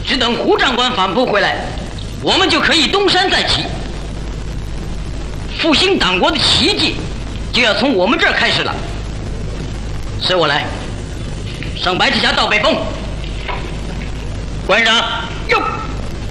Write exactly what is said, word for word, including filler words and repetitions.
只等胡长官反扑回来，我们就可以东山再起。复兴党国的奇迹就要从我们这儿开始了。随我来，上白旗峡到北峰。关上，哟。